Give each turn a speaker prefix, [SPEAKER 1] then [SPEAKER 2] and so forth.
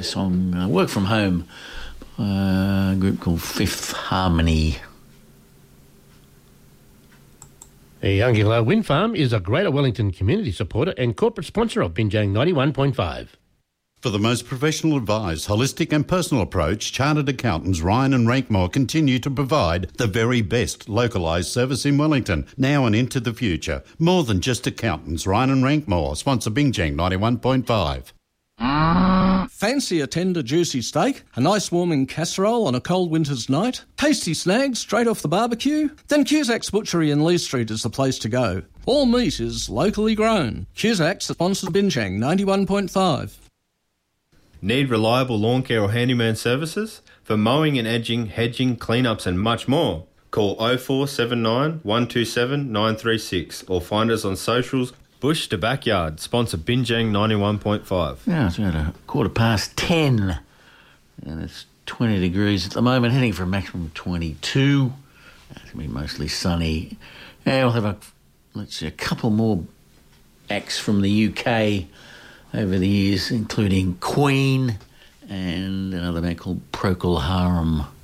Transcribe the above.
[SPEAKER 1] the song Work From Home, a group called Fifth Harmony.
[SPEAKER 2] The Youngilla Wind Farm is a Greater Wellington community supporter and corporate sponsor of Binjang 91.5.
[SPEAKER 3] For the most professional advice, holistic and personal approach, Chartered Accountants Ryan and Rankmore continue to provide the very best localised service in Wellington, now and into the future. More than just accountants, Ryan and Rankmore sponsor Binjang 91.5.
[SPEAKER 4] Fancy a tender, juicy steak, a nice warming casserole on a cold winter's night, tasty snags straight off the barbecue? Then Cusack's Butchery in Lee Street is the place to go. All meat is locally grown. Cusack's sponsors Binjang 91.5.
[SPEAKER 5] Need reliable lawn care or handyman services? For mowing and edging, hedging, cleanups and much more. Call 0479 127 936 or find us on socials. Bush to Backyard, sponsor Binjang 91.5.
[SPEAKER 1] Yeah, it's about 10:15 and it's 20 degrees at the moment, heading for a maximum of 22. It's going to be mostly sunny. And we'll have a couple more acts from the UK over the years, including Queen and another band called Procol Harum.